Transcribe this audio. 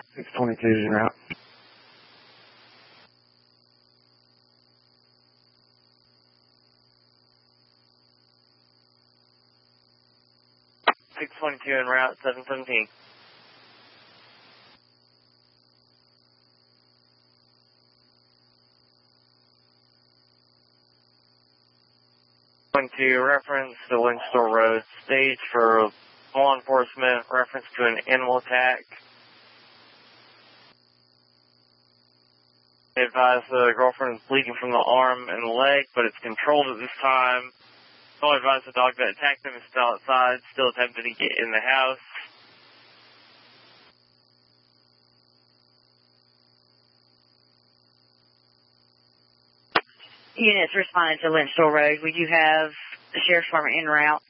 622 is en route. en route, 717. 22, reference to Winchester Road, stage for law enforcement, reference to an animal attack. Advise the girlfriend is bleeding from the arm and the leg, but it's controlled at this time. Don't advise the dog that attacked him is still outside, still attempting to get in the house. Units responding to Lynchville Road. We do have the Sheriff's Department en route.